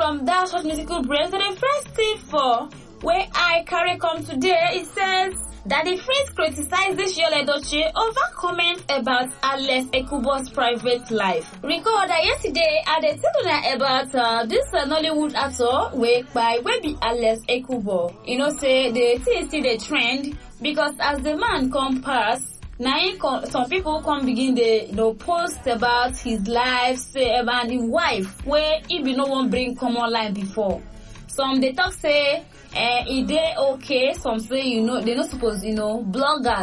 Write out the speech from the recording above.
That's what musical brains. So the first tip for where I carry come today, it says that the priest criticizes Yul Edochie over comments about Alex Ekubo's private life. Recall that yesterday I did tell about this Nollywood actor wey be Alex Ekubo. You know, say the thing still the trend because as the man come pass, now some people come begin the post about his life, say about his wife, where he be no one bring common line before. Some they talk say, is they okay? Some say, they not supposed, bloggers